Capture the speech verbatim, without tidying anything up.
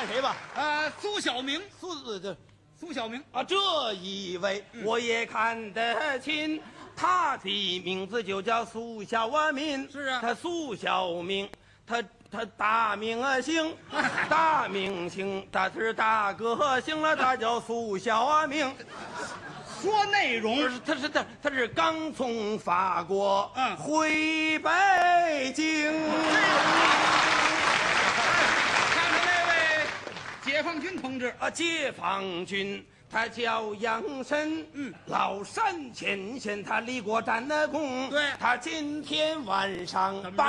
看谁吧？ 呃，苏小明， 苏这苏小明啊，这一位我也看得清，他的名字就叫苏小明。 是啊他苏小明，他他大明星，大明星，他是大歌星了，他叫苏小明。 说内容不是，他是他他是刚从法国嗯回北京。 看看那位解放军同志， 啊，解放军他叫杨森， 嗯， 老山前线他立过战的功， 对他今天晚上怎么着把